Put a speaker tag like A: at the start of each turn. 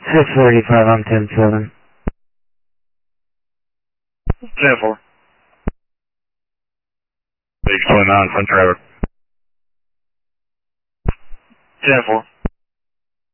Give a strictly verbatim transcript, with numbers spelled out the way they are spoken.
A: six forty-five, I'm ten seven.
B: ten four. six twenty-nine, front traffic. ten four.